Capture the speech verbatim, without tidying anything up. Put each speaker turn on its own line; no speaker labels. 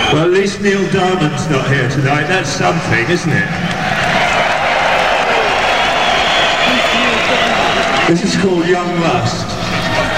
Well, at least Neil Diamond's not here tonight. That's something, isn't it? This is called Young Lust.